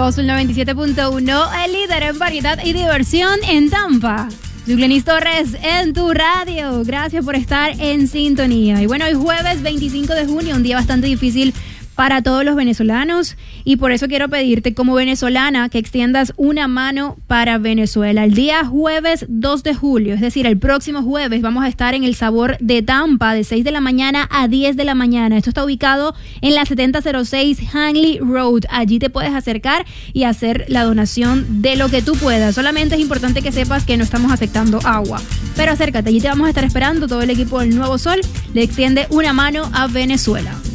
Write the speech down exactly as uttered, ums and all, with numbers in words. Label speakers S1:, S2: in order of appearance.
S1: Nuevo Sol noventa y siete punto uno, el líder en variedad y diversión en Tampa. Soy Glenis Torres en tu radio. Gracias por estar en sintonía. Y bueno, hoy jueves veinticinco de junio, un día bastante difícil para todos los venezolanos, y por eso quiero pedirte como venezolana que extiendas una mano para Venezuela. El día jueves dos de julio, es decir, el próximo jueves, vamos a estar en el Sabor de Tampa de seis de la mañana a diez de la mañana. Esto está ubicado en la setenta cero seis Hanley Road. Allí te puedes acercar y hacer la donación de lo que tú puedas. Solamente es importante que sepas que no estamos aceptando agua, pero acércate, allí te vamos a estar esperando. Todo el equipo del Nuevo Sol le extiende una mano a Venezuela.